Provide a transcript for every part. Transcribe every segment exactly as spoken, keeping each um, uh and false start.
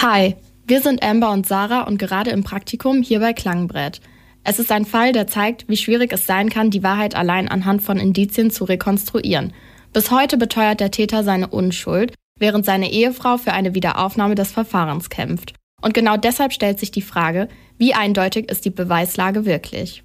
Hi, wir sind Amber und Sarah und gerade im Praktikum hier bei Klangbrett. Es ist ein Fall, der zeigt, wie schwierig es sein kann, die Wahrheit allein anhand von Indizien zu rekonstruieren. Bis heute beteuert der Täter seine Unschuld, während seine Ehefrau für eine Wiederaufnahme des Verfahrens kämpft. Und genau deshalb stellt sich die Frage, wie eindeutig ist die Beweislage wirklich?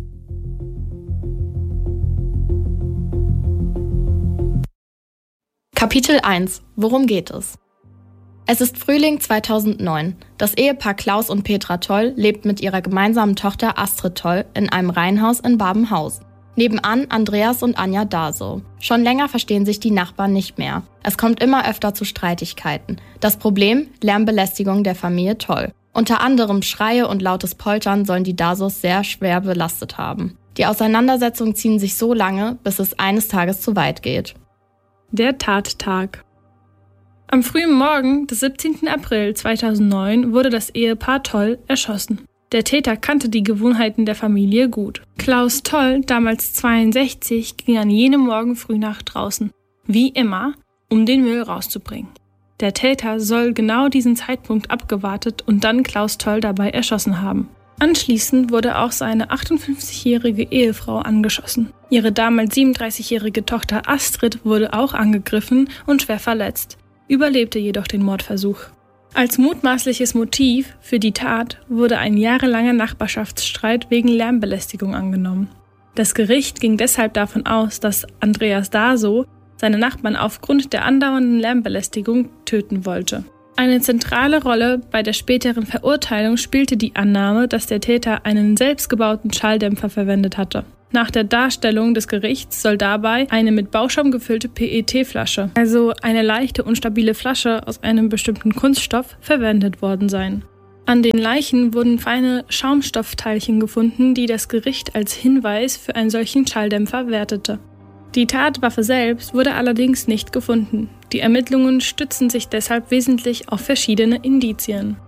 Kapitel eins. Worum geht es? Es ist Frühling zweitausendneun. Das Ehepaar Klaus und Petra Toll lebt mit ihrer gemeinsamen Tochter Astrid Toll in einem Reihenhaus in Babenhausen. Nebenan Andreas und Anja Dasow. Schon länger verstehen sich die Nachbarn nicht mehr. Es kommt immer öfter zu Streitigkeiten. Das Problem? Lärmbelästigung der Familie Toll. Unter anderem Schreie und lautes Poltern sollen die Dasows sehr schwer belastet haben. Die Auseinandersetzungen ziehen sich so lange, bis es eines Tages zu weit geht. Der Tattag. Am frühen Morgen des siebzehnten April zweitausendneun wurde das Ehepaar Toll erschossen. Der Täter kannte die Gewohnheiten der Familie gut. Klaus Toll, damals zweiundsechzig, ging an jenem Morgen früh nach draußen, wie immer, um den Müll rauszubringen. Der Täter soll genau diesen Zeitpunkt abgewartet und dann Klaus Toll dabei erschossen haben. Anschließend wurde auch seine achtundfünfzigjährige Ehefrau angeschossen. Ihre damals siebenunddreißigjährige Tochter Astrid wurde auch angegriffen und schwer verletzt, überlebte jedoch den Mordversuch. Als mutmaßliches Motiv für die Tat wurde ein jahrelanger Nachbarschaftsstreit wegen Lärmbelästigung angenommen. Das Gericht ging deshalb davon aus, dass Andreas Dasow seine Nachbarn aufgrund der andauernden Lärmbelästigung töten wollte. Eine zentrale Rolle bei der späteren Verurteilung spielte die Annahme, dass der Täter einen selbstgebauten Schalldämpfer verwendet hatte. Nach der Darstellung des Gerichts soll dabei eine mit Bauschaum gefüllte P E T-Flasche, also eine leichte und stabile Flasche aus einem bestimmten Kunststoff, verwendet worden sein. An den Leichen wurden feine Schaumstoffteilchen gefunden, die das Gericht als Hinweis für einen solchen Schalldämpfer wertete. Die Tatwaffe selbst wurde allerdings nicht gefunden. Die Ermittlungen stützen sich deshalb wesentlich auf verschiedene Indizien.